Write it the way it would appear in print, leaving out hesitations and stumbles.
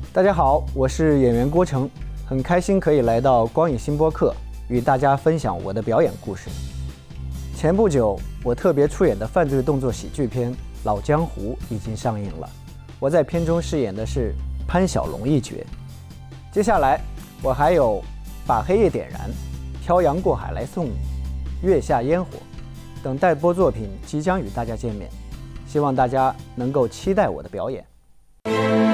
大家好，我是演员郭成，很开心可以来到光影新播客，与大家分享我的表演故事。前不久，我特别出演的犯罪动作喜剧片《老江湖》已经上映了，我在片中饰演的是潘小龙一角。接下来，我还有把黑夜点燃、漂洋过海来送你、月下烟火等待播作品即将与大家见面，希望大家能够期待我的表演。